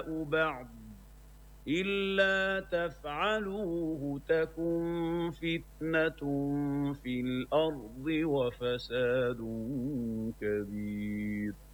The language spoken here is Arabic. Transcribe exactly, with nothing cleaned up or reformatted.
بعد إلا تفعلوه تكن فتنة في الأرض وفساد كبير.